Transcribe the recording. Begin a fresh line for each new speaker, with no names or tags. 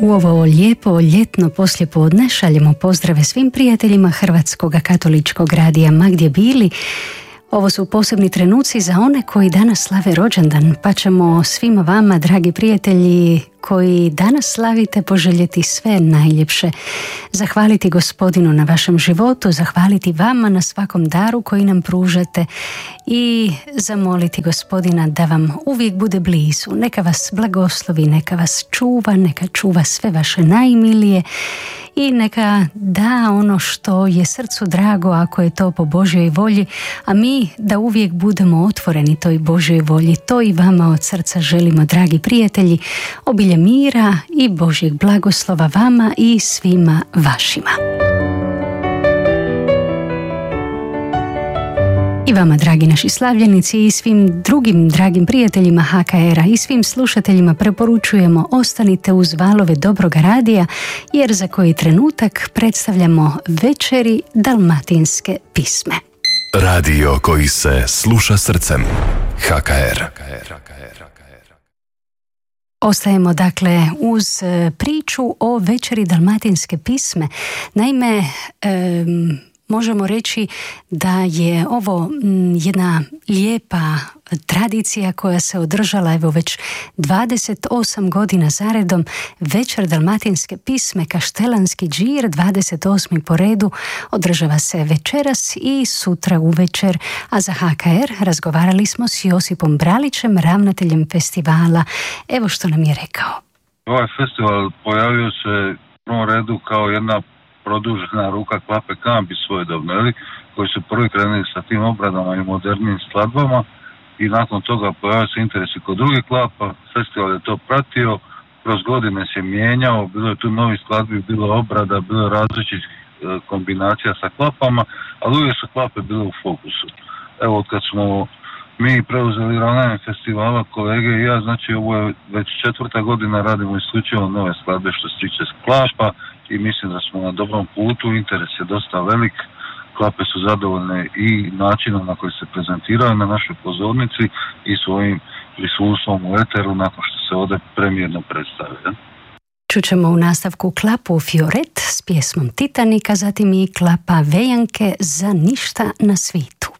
U ovo lijepo ljetno poslijepodne šaljemo pozdrave svim prijateljima Hrvatskog katoličkog radija ma gdje bili. Ovo su posebni trenuci za one koji danas slave rođendan, pa ćemo svima vama, dragi prijatelji, koji danas slavite, poželjeti sve najljepše. Zahvaliti Gospodinu na vašem životu, zahvaliti vama na svakom daru koji nam pružate i zamoliti Gospodina da vam uvijek bude blizu. Neka vas blagoslovi, neka vas čuva, neka čuva sve vaše najmilije i neka da ono što je srcu drago ako je to po Božjoj volji, a mi da uvijek budemo otvoreni toj Božjoj volji. To i vama od srca želimo, dragi prijatelji, obilje mira i Božjeg blagoslova vama i svima vašima. I vama, dragi naši slavljenici, i svim drugim dragim prijateljima HKR-a i svim slušateljima preporučujemo ostanite uz valove Dobroga radija, jer za koji trenutak predstavljamo večeri dalmatinske pisme.
Radio koji se sluša srcem. HKR.
Ostajemo dakle uz priču o večeri dalmatinske pisme. Naime, možemo reći da je ovo jedna lijepa tradicija koja se održala evo već 28 godina zaredom. Večer dalmatinske pisme, Kaštelanski džir, 28. po redu, održava se večeras i sutra uvečer, a za HKR razgovarali smo s Josipom Bralićem, ravnateljem festivala. Evo što nam je rekao.
Ovaj festival pojavio se u prvom redu kao jedna produžena ruka Klape Kambi svojedobno, koji su prvi krenuli sa tim obradama i modernim skladbama i nakon toga pojavio se interes i kod drugih klapa. Festival je to pratio, kroz godine se mijenjao, bilo je tu novi skladbi, bilo obrada, bilo različitih kombinacija sa klapama, ali uvijek su klape bile u fokusu. Evo, kad smo mi preuzeli ravnanje festivala, kolege i ja, znači ovo je već 4. godina, radimo isključivo nove skladbe što se tiče klapa i mislim da smo na dobrom putu, interes je dosta velik, klape su zadovoljne i načinom na koji se prezentiraju na našoj pozornici i svojim prisustvom u eteru nakon što se ovdje premijerno predstavlja.
Čućemo u nastavku klapu Fioret s pjesmom Titanika, zatim i klapa Vejanke Za ništa na svitu.